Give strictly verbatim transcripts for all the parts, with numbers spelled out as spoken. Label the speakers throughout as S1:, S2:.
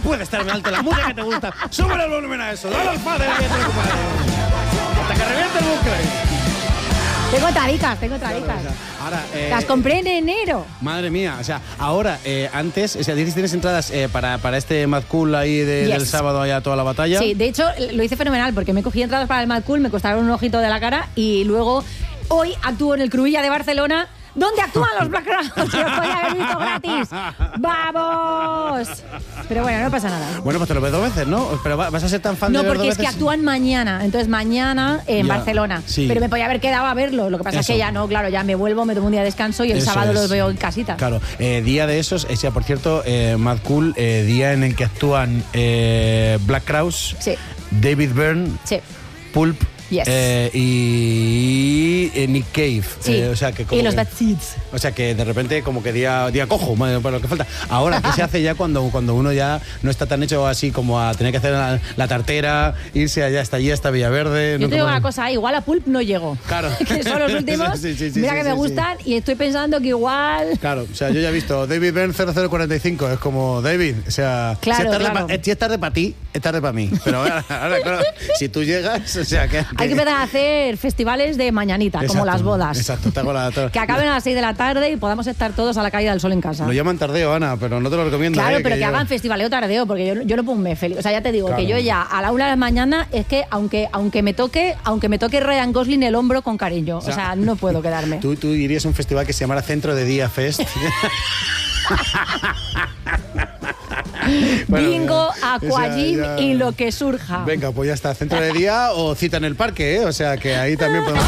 S1: puede estar en alto la música que te gusta. Súbele el volumen a eso. Dale al padre. Hasta que reviente el bucle.
S2: Tengo taricas, tengo taricas.
S1: Ahora, eh,
S2: las compré en enero.
S1: Madre mía, o sea, ahora, eh, antes, o sea, dices, tienes entradas eh, para, para este Mad Cool ahí de,
S2: yes.
S1: del sábado allá toda la batalla.
S2: Sí, de hecho, lo hice fenomenal porque me cogí entradas para el Mad Cool, me costaron un ojito de la cara y luego hoy actúo en el Cruïlla de Barcelona, donde actúan los Black Crowes, que os podía haber visto gratis. ¡Vamos! Pero bueno, no pasa nada.
S1: Bueno, pues te lo ves dos veces, ¿no? Pero vas a ser tan fan
S2: no,
S1: de ver
S2: porque
S1: dos
S2: es que
S1: veces?
S2: actúan mañana, entonces mañana en
S1: ya,
S2: Barcelona.
S1: Sí.
S2: Pero me podía haber quedado a verlo, lo que pasa Eso. es que ya no, claro, ya me vuelvo, me tomo un día de descanso y el
S1: Eso
S2: sábado
S1: es.
S2: los veo en casita.
S1: Claro, eh, día de esos, eh, sea, por cierto, eh, Mad Cool, eh, día en el que actúan eh, Black Crowes,
S2: sí.
S1: David Byrne,
S2: sí.
S1: Pulp,
S2: Yes.
S1: Eh, y eh, Nick Cave.
S2: Sí.
S1: Eh, o sea, que como
S2: y los
S1: que,
S2: Bad Seeds.
S1: O sea, que de repente como que día, día cojo, para lo que falta. Ahora, ¿qué se hace ya cuando, cuando uno ya no está tan hecho así como a tener que hacer la, la tartera, irse allá hasta allí, hasta Villaverde?
S2: Yo
S1: no
S2: te digo
S1: como...
S2: una cosa, igual a Pulp no llego.
S1: Claro.
S2: Que son los últimos.
S1: sí, sí, sí,
S2: Mira
S1: sí,
S2: que
S1: sí,
S2: me
S1: sí,
S2: gustan
S1: sí.
S2: y estoy pensando que igual...
S1: Claro, o sea, yo ya he visto David Byrne cero cero cuarenta y cinco, es como David, o sea,
S2: claro,
S1: si es tarde
S2: claro.
S1: pa, si es tarde para ti, es tarde para mí. Pero ahora, ahora claro, si tú llegas, o sea, que...
S2: Hay que empezar a hacer festivales de mañanita,
S1: exacto,
S2: como las bodas.
S1: Exacto, te hago la...
S2: Que acaben a las seis de la tarde y podamos estar todos a la caída del sol en casa.
S1: Lo llaman tardeo, Ana, pero no te lo recomiendo.
S2: Claro,
S1: eh,
S2: pero que,
S1: que yo...
S2: hagan festivaleo tardeo, porque yo, yo no puedo me feliz. O sea, ya te digo,
S1: claro.
S2: que yo ya a la una de la mañana es que aunque, aunque me toque, aunque me toque Ryan Gosling el hombro con cariño, o sea, o sea no puedo quedarme.
S1: Tú, tú irías a un festival que se llamara Centro de Día Fest.
S2: Bueno, Bingo, Aquagym
S1: o sea, ya...
S2: y lo que surja.
S1: Venga, pues ya está, centro de día o cita en el parque, ¿eh? O sea, que ahí también podemos...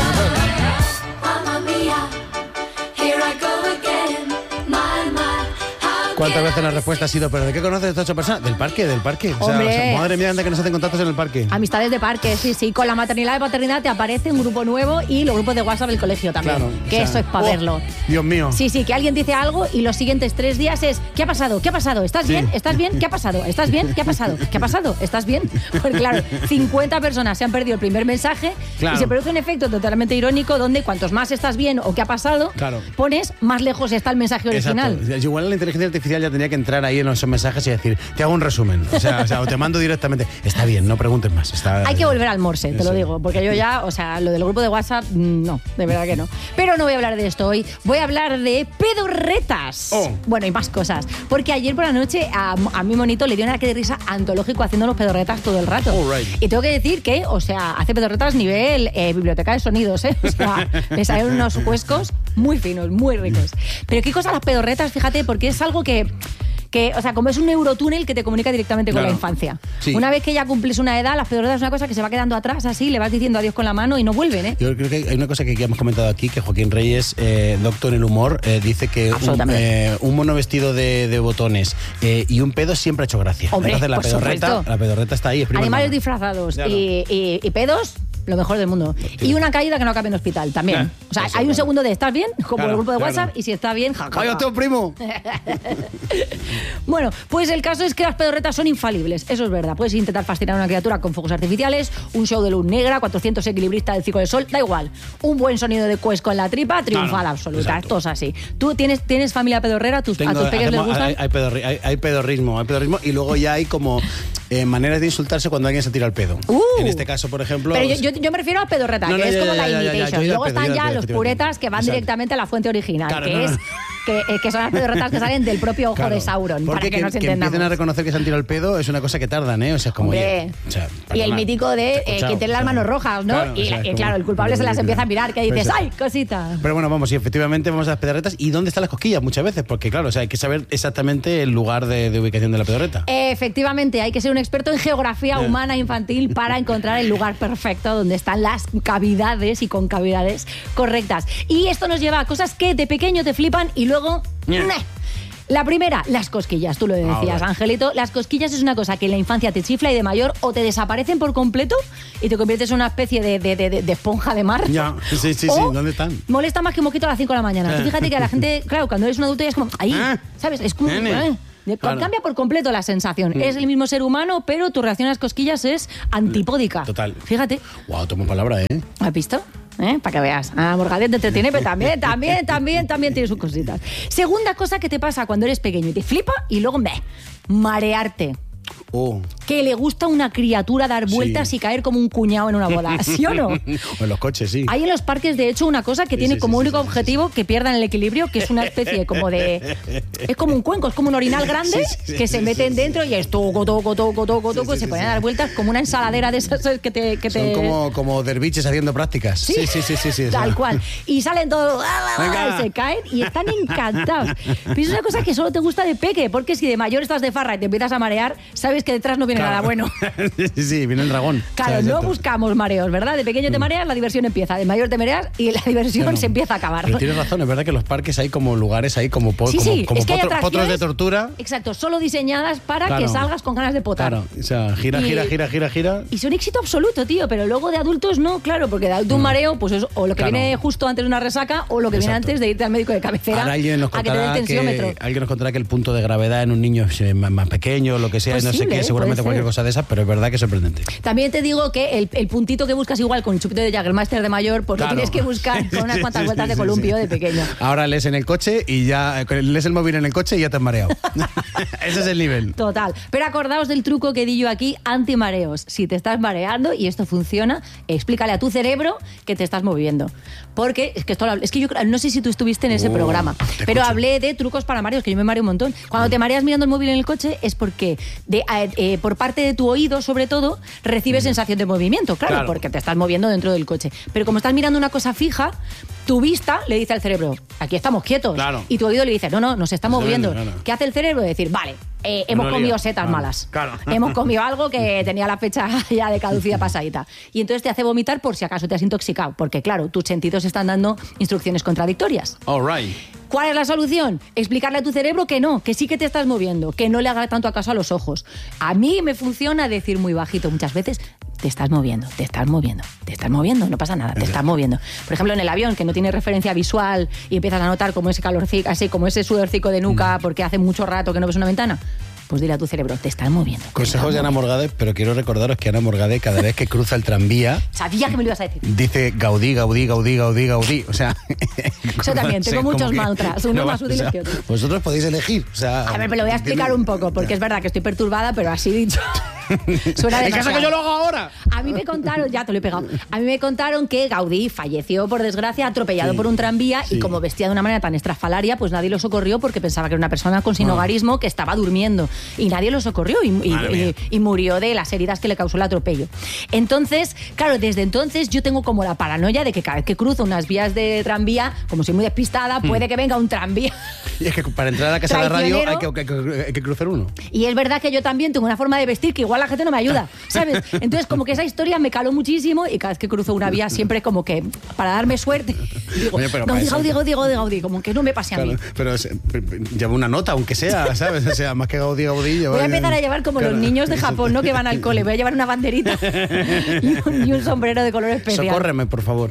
S1: ¿Cuántas veces la respuesta ha sido, pero de qué conoces a estas ocho personas? Del parque, del parque. O sea, o sea, madre mía, anda que nos hacen contactos en el parque.
S2: Amistades de parque, sí, sí. Con la maternidad y paternidad te aparece un grupo nuevo y los grupos de WhatsApp del colegio también.
S1: Claro,
S2: que
S1: o sea,
S2: eso es para
S1: oh,
S2: verlo.
S1: Dios mío.
S2: Sí, sí, que alguien dice algo y los siguientes tres días es ¿qué ha pasado? ¿Qué ha pasado? ¿Estás
S1: sí.
S2: bien? ¿Estás bien? ¿Qué ha pasado? ¿Estás bien? ¿Qué ha pasado? ¿Qué ha pasado? ¿Estás bien? Porque claro, cincuenta personas se han perdido el primer mensaje claro. y se produce un efecto totalmente irónico donde cuantos más estás bien o qué ha pasado,
S1: claro.
S2: pones, más lejos está el mensaje original.
S1: Exacto. Igual la inteligencia artificial ya tenía que entrar ahí en los mensajes y decir, te hago un resumen. O sea, o, sea, o te mando directamente. Está bien, no preguntes más. Está...
S2: Hay que volver al Morse, te
S1: Eso.
S2: lo digo, porque yo ya, o sea, lo del grupo de WhatsApp, no, de verdad que no. Pero no voy a hablar de esto hoy, voy a hablar de pedorretas.
S1: Oh.
S2: Bueno, y más cosas. Porque ayer por la noche a, a mi monito le dio un ataque de risa antológico haciendo los pedorretas todo el rato.
S1: Right.
S2: Y tengo que decir que, o sea, hace pedorretas nivel eh, biblioteca de sonidos, ¿eh? O sea, le salen unos huescos muy finos, muy ricos. Pero qué cosa las pedorretas, fíjate, porque es algo que... que, o sea, como es un neurotúnel que te comunica directamente claro. con la infancia. Sí. Una vez que ya cumples una edad, las pedorretas es una cosa que se va quedando atrás, así, le vas diciendo adiós con la mano y no vuelven, ¿eh?
S1: Yo creo que hay una cosa que ya hemos comentado aquí, que Joaquín Reyes, eh, doctor en el humor, eh, dice que un, eh, un mono vestido de, de botones eh, y un pedo siempre ha hecho gracia.
S2: Hombre,
S1: entonces la pedorreta,
S2: supuesto.
S1: la pedorreta está ahí.
S2: Animales disfrazados
S1: claro.
S2: y, y, y pedos, lo mejor del mundo. Y una caída que no cabe en hospital, también. Eh, o sea, hay un segundo de ¿estás bien? Como claro, el grupo de WhatsApp, claro. y si estás bien, jajaja.
S1: ¡Ay, otro primo!
S2: Bueno, pues el caso es que las pedorretas son infalibles, eso es verdad. Puedes intentar fascinar a una criatura con fuegos artificiales, un show de luz negra, cuatrocientos equilibristas del Circo del Sol, da igual. Un buen sonido de cuesco en la tripa, triunfal claro, absoluta. Exacto. Esto es así. ¿Tú tienes, tienes familia pedorrera? ¿Tus,
S1: Tengo,
S2: ¿A tus peques les gustan?
S1: Hay, hay, pedorri, hay, hay pedorrismo, hay pedorrismo y luego ya hay como eh, maneras de insultarse cuando alguien se tira el pedo.
S2: Uh,
S1: en este caso, por ejemplo...
S2: Pero yo, yo, yo me refiero a pedorreta, no, que no, es ya, como ya, la ya, imitation. Ya, ya, Luego están pedo, ya pedo, los puretas que van Exacto. directamente a la fuente original, claro, que no, es... No. Que, que son las pedorretas que salen del propio ojo claro, de Sauron, para que, que nos
S1: que
S2: entendamos.
S1: empiecen a reconocer que se han tirado el pedo es una cosa que tardan, ¿eh? O sea, es como...
S2: Hombre,
S1: o sea,
S2: y el mítico de eh, que tiene las manos rojas, ¿no? Claro, y, o sea, y claro, el culpable se las empieza a mirar, que dices, ¡ay, cosita!
S1: Pero bueno, vamos, y efectivamente vamos a las pedorretas. ¿Y dónde están las cosquillas? Muchas veces, porque claro, o sea, hay que saber exactamente el lugar de, de ubicación de la pedorreta.
S2: Efectivamente, hay que ser un experto en geografía yeah. humana infantil para encontrar el lugar perfecto donde están las cavidades y concavidades correctas. Y esto nos lleva a cosas que de pequeño te flipan y luego... Yeah. La primera, las cosquillas, tú lo decías, Angelito. Las cosquillas es una cosa que en la infancia te chifla y de mayor o te desaparecen por completo y te conviertes en una especie de, de, de, de esponja de mar.
S1: Ya, sí, sí, sí. ¿Dónde están?
S2: Molesta más que un mosquito a las cinco de la mañana. Tú fíjate que a la gente, claro, cuando eres un adulto ya es como, ahí, ¿sabes? Es como... Eh, Claro. Cambia por completo la sensación. Mm. Es el mismo ser humano, pero tu reacción a las cosquillas es antipódica.
S1: Total.
S2: Fíjate.
S1: Wow, tomo palabra, ¿eh?
S2: ¿Has visto? ¿Eh? Para que veas. Ah, Morgadete te entretiene, pero también, también, también, también tiene sus cositas. Segunda cosa que te pasa cuando eres pequeño y te flipa y luego, meh, marearte.
S1: Oh.
S2: Que le gusta a una criatura dar vueltas
S1: Sí.
S2: y caer como un cuñado en una boda, ¿sí o no?
S1: O en los coches, sí.
S2: Hay en los parques, de hecho, una cosa que
S1: Sí,
S2: tiene
S1: sí,
S2: como
S1: sí,
S2: único
S1: sí, sí,
S2: objetivo que pierdan el equilibrio, que es una especie como de... Es como un cuenco, es como un orinal grande
S1: Sí, sí,
S2: que
S1: sí,
S2: se
S1: sí,
S2: meten
S1: sí,
S2: dentro y es toco, toco, toco, toco, toco,
S1: Sí,
S2: y
S1: sí,
S2: se
S1: sí,
S2: ponen
S1: sí.
S2: a dar vueltas como una ensaladera de esas que te... Que
S1: Son
S2: te...
S1: como, como derviches haciendo prácticas. Sí, sí, sí, sí. sí, o sea.
S2: Tal cual. Y salen todos,
S1: Venga.
S2: se caen y están encantados. Pero es una cosa que solo te gusta de peque, porque si de mayor estás de farra y te empiezas a marear, sabes que detrás no viene
S1: Claro.
S2: nada bueno.
S1: Sí, sí, viene el dragón.
S2: Claro,
S1: O sea,
S2: no
S1: exacto.
S2: buscamos mareos, ¿verdad? De pequeño te mareas, la diversión empieza. De mayor te mareas y la diversión
S1: Claro.
S2: se empieza a acabar.
S1: Pero tienes razón, es verdad que en los parques hay como lugares ahí como, po-
S2: Sí,
S1: como,
S2: sí,
S1: como
S2: es que hay
S1: potro- potros
S2: atracciones,
S1: de tortura.
S2: Exacto, solo diseñadas para
S1: Claro.
S2: que salgas con ganas de potar.
S1: Claro, o sea, gira,
S2: Y-
S1: gira, gira, gira, gira.
S2: Y son éxito absoluto, tío, pero luego de adultos no, claro, porque de adulto un mareo, pues es o lo que
S1: Claro.
S2: viene justo antes de una resaca o lo que viene
S1: Exacto.
S2: antes de irte al médico de cabecera
S1: Ahora alguien nos
S2: a que te dé el
S1: contará que,
S2: tensiómetro.
S1: alguien nos contará que el punto de gravedad en un niño es eh, más, más pequeño, lo que sea, no sé
S2: Posible,
S1: qué,
S2: ¿eh?
S1: seguramente
S2: Puede
S1: cualquier
S2: ser.
S1: cosa de esas, pero es verdad que es sorprendente.
S2: También te digo que el, el puntito que buscas igual con el chupito de Jägermeister de mayor, pues
S1: Claro.
S2: lo tienes que buscar con unas
S1: Sí,
S2: cuantas
S1: sí,
S2: vueltas
S1: sí,
S2: de
S1: sí,
S2: columpio
S1: sí.
S2: de pequeño.
S1: Ahora lees en el coche y ya eh, lees el móvil en el coche y ya te has mareado. Ese es el nivel.
S2: Total. Pero acordaos del truco que di yo aquí, antimareos. Si te estás mareando y esto funciona, explícale a tu cerebro que te estás moviendo. Porque es que esto lo- es que yo creo- no sé si tú estuviste en ese
S1: Oh,
S2: programa,
S1: te
S2: pero
S1: escucho.
S2: hablé de trucos para mareos, que yo me mareo un montón. Cuando te mareas mirando el móvil en el coche es porque de, eh, eh, por parte de tu oído, sobre todo, recibes sensación de movimiento, claro,
S1: Claro.
S2: porque te estás moviendo dentro del coche. Pero como estás mirando una cosa fija, tu vista le dice al cerebro, aquí estamos quietos.
S1: Claro.
S2: Y tu oído le dice, no, no, nos está
S1: Está
S2: moviendo.
S1: moviendo, claro.
S2: ¿Qué hace el cerebro? Decir, vale, eh, hemos
S1: No
S2: comido
S1: lío.
S2: setas
S1: Claro.
S2: malas.
S1: Claro.
S2: Hemos comido algo que tenía la fecha ya de caducidad pasadita. Y entonces te hace vomitar por si acaso te has intoxicado. Porque claro, tus sentidos están dando instrucciones contradictorias.
S1: All right.
S2: ¿Cuál es la solución? Explicarle a tu cerebro que no, que sí que te estás moviendo, que no le haga tanto caso a los ojos. A mí me funciona decir muy bajito muchas veces, te estás moviendo, te estás moviendo, te estás moviendo, no pasa nada, te estás moviendo. Por ejemplo, en el avión, que no tiene referencia visual y empiezas a notar como ese calorcico, así como ese sudorcico de nuca porque hace mucho rato que no ves una ventana, pues dile a tu cerebro, te estás moviendo. te
S1: Consejos
S2: estás
S1: de Ana
S2: moviendo.
S1: Morgade, pero quiero recordaros que Ana Morgade, cada vez que cruza el tranvía,
S2: Sabía que me lo ibas a decir.
S1: dice Gaudí, Gaudí, Gaudí, Gaudí, Gaudí. O sea.
S2: Yo también, tengo
S1: Sí, como
S2: muchos
S1: que-
S2: mantras, unos
S1: no,
S2: más
S1: o
S2: útiles
S1: sea,
S2: que otros.
S1: Vosotros podéis elegir. O sea,
S2: A ver, me lo voy a explicar
S1: ¿entiendes?
S2: un poco, porque es verdad que estoy perturbada, pero así dicho. Suena
S1: En casa
S2: demasiado.
S1: que yo lo hago ahora.
S2: A mí me contaron, ya te lo he pegado, a mí me contaron que Gaudí falleció, por desgracia, atropellado
S1: Sí,
S2: por un tranvía
S1: sí.
S2: y como vestía de una manera tan estrafalaria, pues nadie lo socorrió porque pensaba que era una persona con sinogarismo que estaba durmiendo y nadie lo socorrió y, y-
S1: Madre mía.
S2: y- y murió de las heridas que le causó el atropello. Entonces, claro, desde entonces yo tengo como la paranoia de que cada vez que cruzo unas vías de tranvía, como soy muy despistada,
S1: Hmm.
S2: puede que venga un tranvía.
S1: Y es que para entrar a la casa de la radio hay
S2: Traicionero.
S1: que, hay que- hay que cruzar uno.
S2: Y es verdad que yo también tengo una forma de vestir que igual la gente no me ayuda, ¿sabes? Entonces, como que esa historia me caló muchísimo y cada vez que cruzo una vía siempre como que, para darme suerte, digo,
S1: Oye, pero para
S2: Gaudí,
S1: eso-
S2: Gaudí, Gaudí, Gaudí, Gaudí, como que no me pase a mí.
S1: Claro, pero es- lleva una nota, aunque sea, ¿sabes? O sea, más que Gaudí, Gaudí. lleva-
S2: Voy a empezar a llevar como
S1: Claro.
S2: los niños de Japón, ¿no? Que van al cole. Voy a llevar una banderita y un, y un sombrero de color especial.
S1: Socórreme, por favor.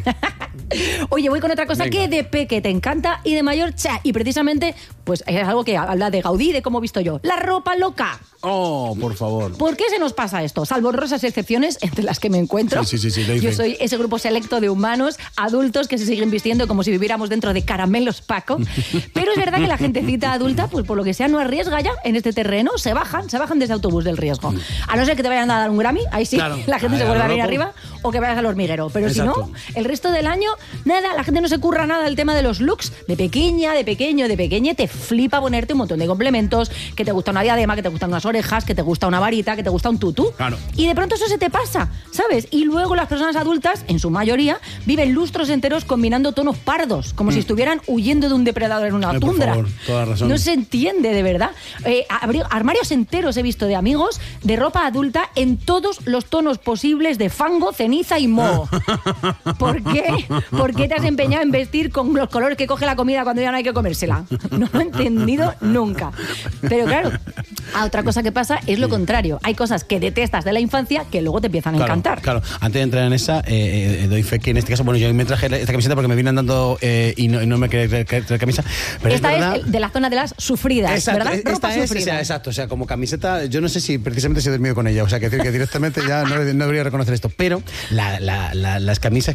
S2: Oye, voy con otra cosa
S1: Venga.
S2: que de peque te encanta y de mayor, cha. Y precisamente, pues es algo que habla de Gaudí, de cómo he visto yo. La ropa loca.
S1: Oh, por favor.
S2: ¿Por qué se nos pasa esto? Salvo honrosas excepciones entre las que me encuentro.
S1: Sí, sí, sí, sí, lo
S2: Yo
S1: hice.
S2: soy ese grupo selecto de humanos, adultos, que se siguen vistiendo como si viviéramos dentro de caramelos Paco. Pero es verdad que la gentecita adulta, pues por lo que sea, no arriesga ya en este terreno. Se bajan, se bajan de ese autobús del riesgo. A no ser que te vayan a dar un Grammy, ahí sí,
S1: Claro.
S2: la gente
S1: Ahí
S2: se
S1: a
S2: vuelve
S1: lo
S2: a venir
S1: loco.
S2: arriba, o que vayas al hormiguero. Pero si
S1: Exacto.
S2: no, el resto del año, nada, la gente no se curra nada el tema de los looks. De pequeña, de pequeño, de pequeña, te flipa ponerte un montón de complementos, que te gusta una diadema, que te gustan unas orejas, que te gusta una varita, que te gusta un tutú.
S1: Claro.
S2: Y de pronto eso se te pasa, ¿sabes? Y luego las personas adultas, en su mayoría, viven lustros enteros combinando tonos pardos, como si estuvieran huyendo de un depredador en una
S1: Ay, por
S2: tundra.
S1: favor, toda razón.
S2: No se entiende, de verdad. Eh, abri- armarios enteros he visto de amigos de ropa adulta en todos los tonos posibles de fango, ceniza y moho. ¿Por qué? ¿Por qué te has empeñado en vestir con los colores que coge la comida cuando ya no hay que comérsela? No lo he entendido nunca. Pero claro, a otra cosa que pasa es lo contrario. Hay cosas que detestas de la infancia que luego te empiezan a
S1: Claro,
S2: encantar.
S1: claro. Antes de entrar en esa, eh, eh, doy fe que en este caso, bueno, yo me traje esta camiseta porque me vienen dando eh, y, no, y no me quería traer, traer- traer camisa. Pero
S2: Esta
S1: es,
S2: es,
S1: verdad,
S2: el- de la zona de las sufridas,
S1: Exacto,
S2: ¿verdad?
S1: es-
S2: Ropa
S1: esta es, o
S2: sufrida.
S1: sea, exacto, o sea, como camiseta, yo no sé si precisamente si he dormido con ella, o sea, que decir que directamente ya no, no debería reconocer esto, pero la- la- la- las camisas